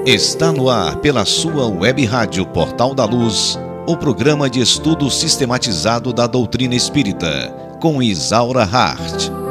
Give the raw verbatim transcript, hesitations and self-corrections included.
Está no ar pela sua web rádio Portal da Luz, o programa de estudo sistematizado da doutrina espírita, com Isaura Hart.